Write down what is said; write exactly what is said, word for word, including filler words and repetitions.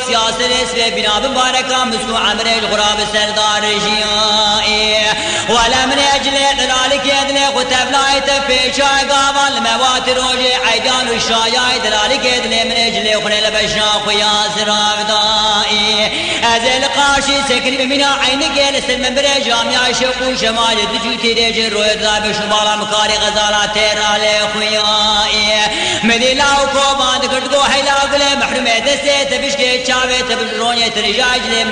سياسر اسم بنا بمباركة مسكو عمر الغراب سردار جيائي ولا من أجل ذلك يدلي وتبلاي تفي شاي قابل موات روجي عيدان والشاي ذلك يدلي من أجل وخلي بشاق ويا سراب دائي أزل قاشي سكن بمنا عينك يلسل من برجام يا شوق شمال دجوتي رجل روي ذاب شمالا مكاري غزالات تيرالي خويائي مدي لاو كوبان دكتكو حيلا قلي محرومي دستي تبشكي تشاوي تبشروني ترجاج لي